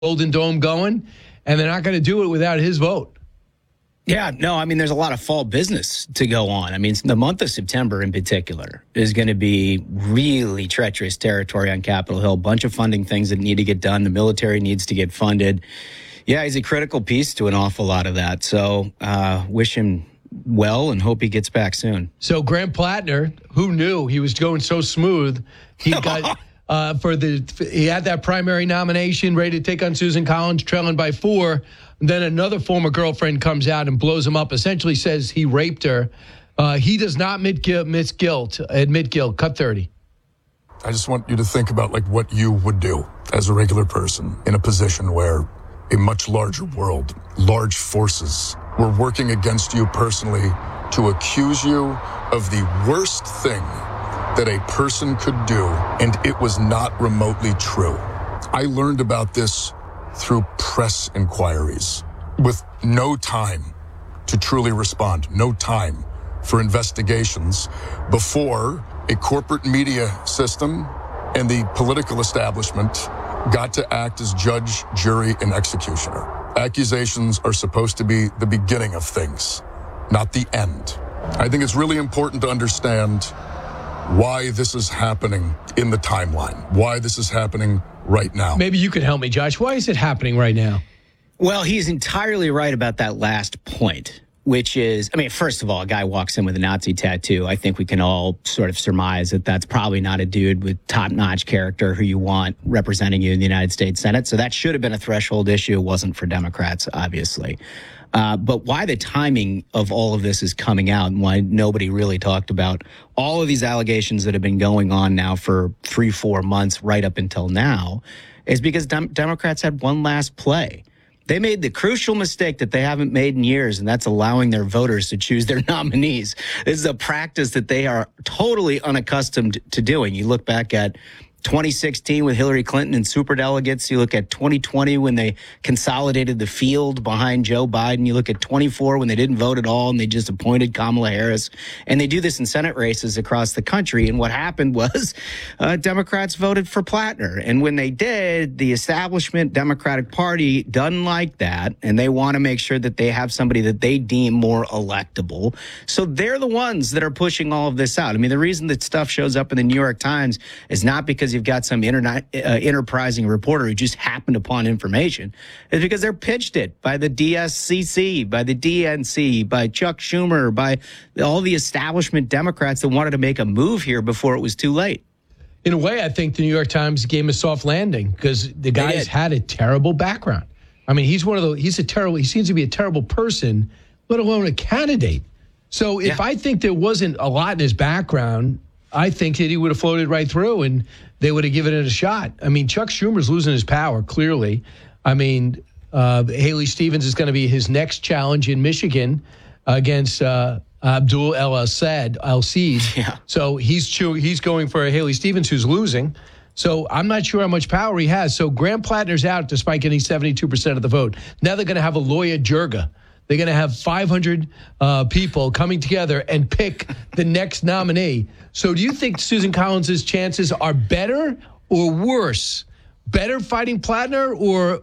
Golden Dome going, and they're not going to do it without his vote. Yeah, no, I mean, there's a lot of fall business to go on. I mean, the month of September in particular is going to be really treacherous territory on Capitol Hill. Bunch of funding things that need to get done. The military needs to get funded. Yeah, he's a critical piece to an awful lot of that. So wish him well and hope he gets back soon. So Graham Plattner, who knew he was going so smooth, he got he had that primary nomination ready to take on Susan Collins, trailing by 4. Then another former girlfriend comes out and blows him up, essentially says he raped her. He does not admit guilt. Cut 30. I just want you to think about like what you would do as a regular person in a position where a much larger world, large forces were working against you personally to accuse you of the worst thing that a person could do, and it was not remotely true. I learned about this through press inquiries with no time to truly respond, no time for investigations before a corporate media system and the political establishment got to act as judge, jury, and executioner. Accusations are supposed to be the beginning of things, not the end. I think it's really important to understand why this is happening in the timeline, why this is happening right now. Maybe you could help me, Josh. Why is it happening right now? Well, he's entirely right about that last point, which is, I mean, first of all, a guy walks in with a Nazi tattoo. I think we can all sort of surmise that that's probably not a dude with top-notch character who you want representing you in the United States Senate. So that should have been a threshold issue. It wasn't for Democrats, obviously. But why the timing of all of this is coming out and why nobody really talked about all of these allegations that have been going on now for 3-4 months right up until now is because Democrats had one last play. They made the crucial mistake that they haven't made in years, and that's allowing their voters to choose their nominees. This is a practice that they are totally unaccustomed to doing. You look back at 2016 with Hillary Clinton and superdelegates. You look at 2020 when they consolidated the field behind Joe Biden. You look at 24 when they didn't vote at all and they just appointed Kamala Harris. And they do this in Senate races across the country. And what happened was Democrats voted for Plattner. And when they did, the establishment Democratic Party doesn't like that. And they want to make sure that they have somebody that they deem more electable. So they're the ones that are pushing all of this out. I mean, the reason that stuff shows up in the New York Times is not because you've got some enterprising reporter who just happened upon information. It's because they're pitched it by the DSCC, by the DNC, by Chuck Schumer, by all the establishment Democrats that wanted to make a move here before it was too late. In a way, I think the New York Times gave him a soft landing because the guy's had a terrible background. I mean, he seems to be a terrible person, let alone a candidate. So if I think there wasn't a lot in his background, I think that he would have floated right through and they would have given it a shot. I mean, Chuck Schumer's losing his power, clearly. I mean, Haley Stevens is going to be his next challenge in Michigan against Abdul El-Assad. Yeah. So he's going for Haley Stevens, who's losing. So I'm not sure how much power he has. So Graham Plattner's out despite getting 72% of the vote. Now they're going to have a Loya Jirga. They're going to have 500 people coming together and pick the next nominee. So do you think Susan Collins' chances are better or worse? Better fighting Plattner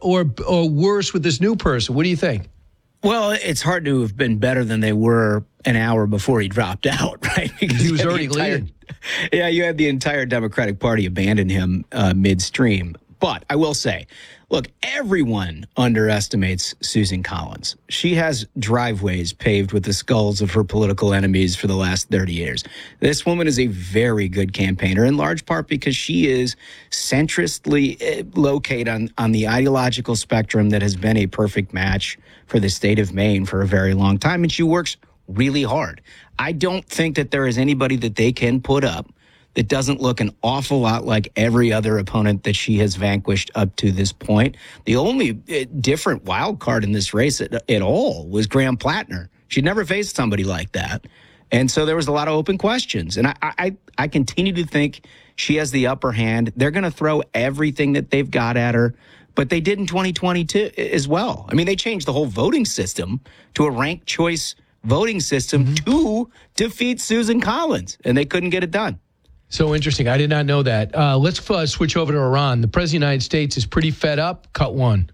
or worse with this new person? What do you think? Well, it's hard to have been better than they were an hour before he dropped out, right? Because he was already leading. Yeah, you had the entire Democratic Party abandon him midstream. But I will say, look, everyone underestimates Susan Collins. She has driveways paved with the skulls of her political enemies for the last 30 years. This woman is a very good campaigner, in large part because she is centristly located on the ideological spectrum that has been a perfect match for the state of Maine for a very long time, and she works really hard. I don't think that there is anybody that they can put up that doesn't look an awful lot like every other opponent that she has vanquished up to this point. The only different wild card in this race at all was Graham Plattner. She'd never faced somebody like that. And so there was a lot of open questions. And I continue to think she has the upper hand. They're going to throw everything that they've got at her. But they did in 2022 as well. I mean, they changed the whole voting system to a ranked choice voting system to defeat Susan Collins, and they couldn't get it done. So interesting. I did not know that. Let's switch over to Iran. The President of the United States is pretty fed up. Cut one.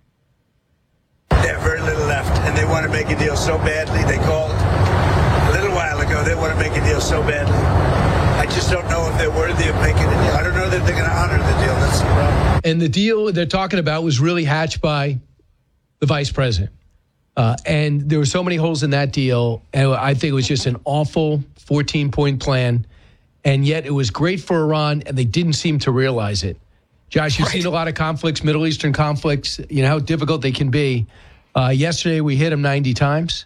They have very little left, and they want to make a deal so badly. They called a little while ago. They want to make a deal so badly. I just don't know if they're worthy of making a deal. I don't know that they're going to honor the deal. That's the problem. And the deal they're talking about was really hatched by the vice president. And there were so many holes in that deal. And I think it was just an awful 14-point plan. And yet it was great for Iran, and they didn't seem to realize it. Josh, you've seen a lot of conflicts, Middle Eastern conflicts, you know, how difficult they can be. Yesterday, we hit them 90 times,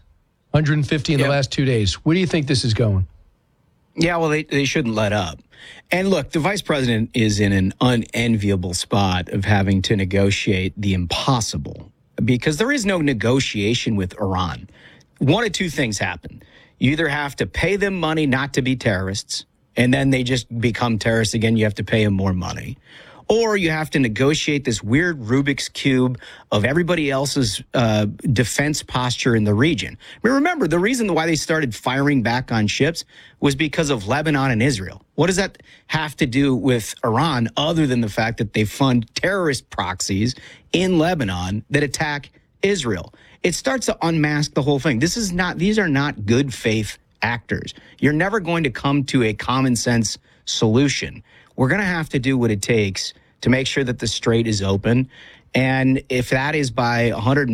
150 in the last 2 days. Where do you think this is going? Yeah, well, they shouldn't let up. And look, the vice president is in an unenviable spot of having to negotiate the impossible because there is no negotiation with Iran. One of two things happen. You either have to pay them money not to be terrorists, and then they just become terrorists again. You have to pay them more money. Or you have to negotiate this weird Rubik's Cube of everybody else's defense posture in the region. I mean, remember, the reason why they started firing back on ships was because of Lebanon and Israel. What does that have to do with Iran other than the fact that they fund terrorist proxies in Lebanon that attack Israel? It starts to unmask the whole thing. These are not good faith actors. You're never going to come to a common sense solution. We're going to have to do what it takes to make sure that the strait is open. And if that is by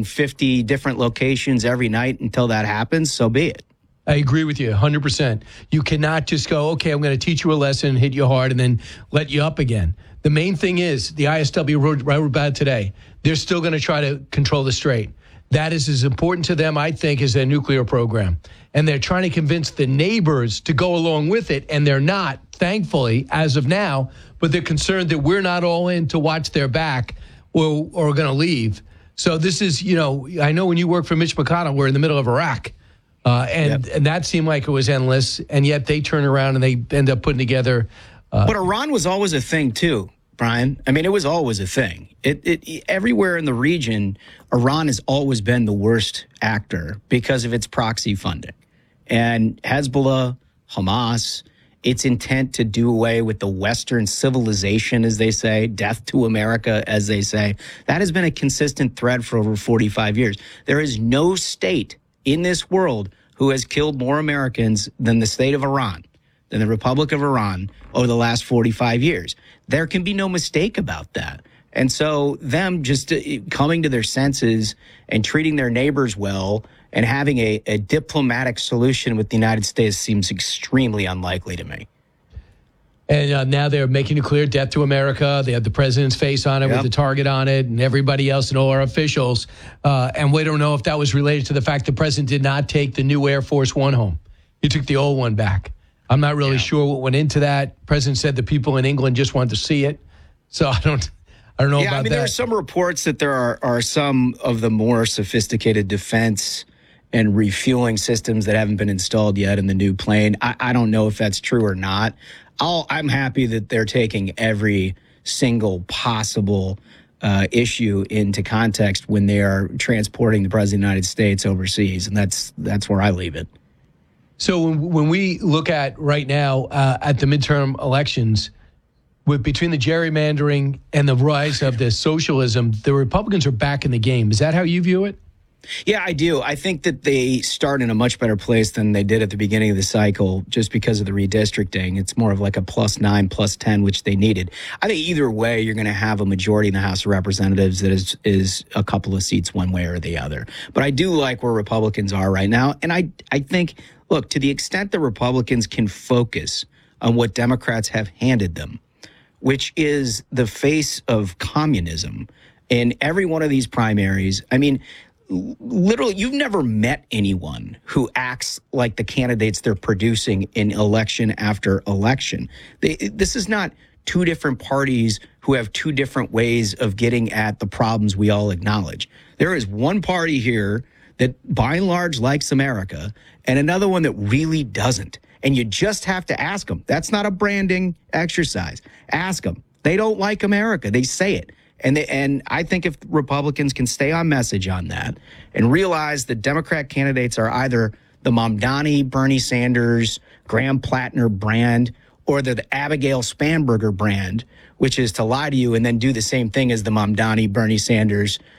150 different locations every night until that happens, so be it. I agree with you 100%. You cannot just go, okay, I'm going to teach you a lesson, hit you hard, and then let you up again. The main thing is the ISW wrote about today. They're still going to try to control the strait. That is as important to them, I think, as their nuclear program. And they're trying to convince the neighbors to go along with it, and they're not, thankfully, as of now, but they're concerned that we're not all in to watch their back or going to leave. So this is, you know, I know when you work for Mitch McConnell, we're in the middle of Iraq, and that seemed like it was endless, and yet they turn around and they end up putting together. But Iran was always a thing, too, Brian. I mean, it was always a thing. Everywhere in the region, Iran has always been the worst actor because of its proxy funding. And Hezbollah, Hamas, its intent to do away with the Western civilization, as they say, death to America, as they say, that has been a consistent thread for over 45 years. There is no state in this world who has killed more Americans than the state of Iran, than the Republic of Iran over the last 45 years. There can be no mistake about that. And so them just coming to their senses and treating their neighbors well and having a diplomatic solution with the United States seems extremely unlikely to me. And now they're making it clear, death to America. They have the president's face on it with the target on it and everybody else and all our officials. And we don't know if that was related to the fact the president did not take the new Air Force One home. He took the old one back. I'm not really sure what went into that. The president said the people in England just wanted to see it. So I don't know about that. There are some reports that there are some of the more sophisticated defense and refueling systems that haven't been installed yet in the new plane. I don't know if that's true or not. I'm happy that they're taking every single possible issue into context when they are transporting the president of the United States overseas, and that's where I leave it. So when we look at right now at the midterm elections, between the gerrymandering and the rise of the socialism, the Republicans are back in the game. Is that how you view it? Yeah, I do. I think that they start in a much better place than they did at the beginning of the cycle just because of the redistricting. It's more of like a +9, +10, which they needed. I think either way, you're going to have a majority in the House of Representatives that is a couple of seats one way or the other. But I do like where Republicans are right now. And I think, look, to the extent that Republicans can focus on what Democrats have handed them, which is the face of communism in every one of these primaries. I mean, literally, you've never met anyone who acts like the candidates they're producing in election after election. This is not two different parties who have two different ways of getting at the problems we all acknowledge. There is one party here that by and large likes America and another one that really doesn't. And you just have to ask them. That's not a branding exercise. Ask them. They don't like America. They say it. And I think if Republicans can stay on message on that and realize that Democrat candidates are either the Mamdani, Bernie Sanders, Graham Plattner brand, or they're the Abigail Spanberger brand, which is to lie to you and then do the same thing as the Mamdani, Bernie Sanders,